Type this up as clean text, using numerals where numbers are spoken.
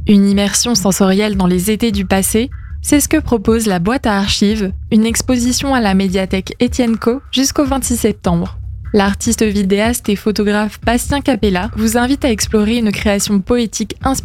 Une immersion sensorielle dans les étés du passé, c'est ce que propose la boîte à archives, une exposition à la médiathèque Étienne Co jusqu'au 26 septembre. L'artiste vidéaste et photographe Bastien Capella vous invite à explorer une création poétique inspirée